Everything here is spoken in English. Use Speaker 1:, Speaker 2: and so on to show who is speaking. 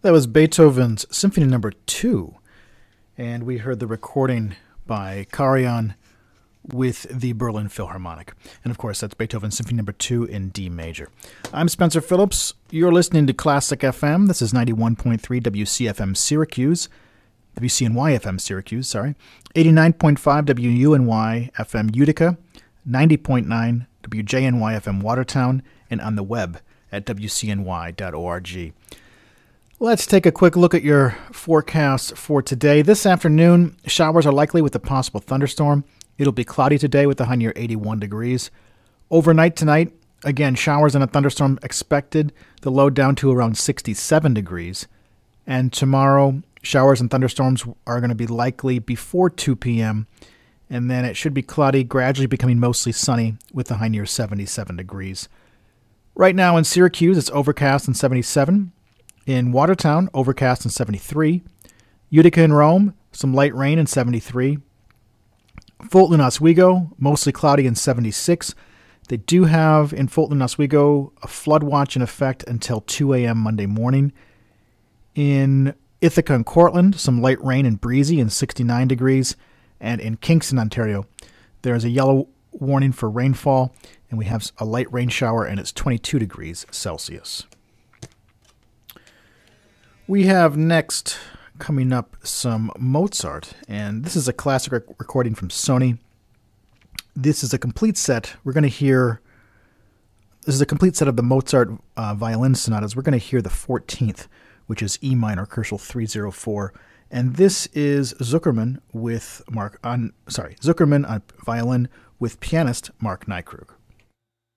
Speaker 1: That was Beethoven's Symphony Number 2, and we heard the recording by Karajan with the Berlin Philharmonic. And of course, that's Beethoven's Symphony Number 2 in D major. I'm Spencer Phillips. You're listening to Classic FM. This is 91.3 WCFM Syracuse. WCNY FM Syracuse, sorry. 89.5 WUNY FM Utica. 90.9 WJNY FM Watertown. And on the web at WCNY.org. Let's take a quick look at your forecast for today. This afternoon, showers are likely with a possible thunderstorm. It'll be cloudy today with a high near 81 degrees. Overnight tonight, again, showers and a thunderstorm expected. The low down to around 67 degrees. And tomorrow, showers and thunderstorms are going to be likely before 2 p.m. And then it should be cloudy, gradually becoming mostly sunny with a high near 77 degrees. Right now in Syracuse, it's overcast and 77. In Watertown, overcast and 73. Utica and Rome, some light rain and 73. Fulton and Oswego, mostly cloudy and 76. They do have in Fulton and Oswego a flood watch in effect until 2 a.m. Monday morning. In Ithaca and Cortland, some light rain and breezy and 69 degrees. And in Kingston, Ontario, there is a yellow warning for rainfall, and we have a light rain shower, and it's 22 degrees Celsius. We have next coming up some Mozart, and this is a classic recording from Sony. This is a complete set. This is a complete set of the Mozart violin sonatas. We're going to hear the 14th, which is E minor, Köchel 304, and this is Zuckerman on violin with pianist Mark Nykrug.